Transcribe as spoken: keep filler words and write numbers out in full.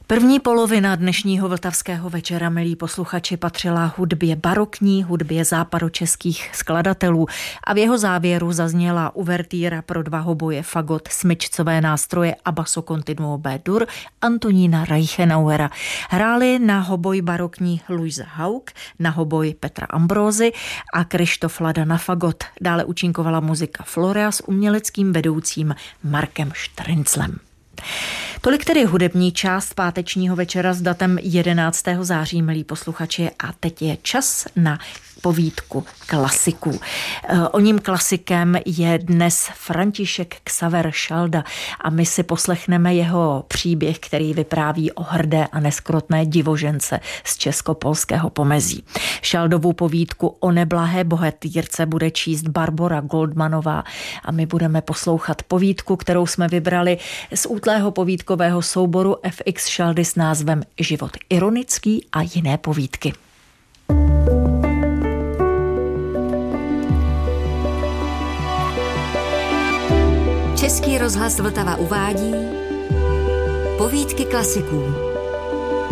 První polovina dnešního vltavského večera, milí posluchači, patřila hudbě barokní, hudbě západočeských skladatelů a v jeho závěru zazněla uvertýra pro dva hoboje, fagot, smyčcové nástroje a basso continuo B-dur Antonína Reichenauera. Hráli na hoboj barokní Luisa Haug, na hoboj Petra Ambrózy a Krištof Lada na fagot. Dále účinkovala muzika Florea s uměleckým vedoucím Markem Štrinclem. Tolik tedy hudební část pátečního večera s datem jedenáctého září, milí posluchači, a teď je čas na povídku klasiků. O ním klasikem je dnes František Xaver Šalda a my si poslechneme jeho příběh, který vypráví o hrdé a neskrotné divožence z českopolského pomezí. Šaldovu povídku o neblahé bohetýrce bude číst Barbora Goldmanová a my budeme poslouchat povídku, kterou jsme vybrali z útlého povídkového souboru F X Šaldy s názvem Život ironický a jiné povídky. Český rozhlas Vltava uvádí Povídky klasiků.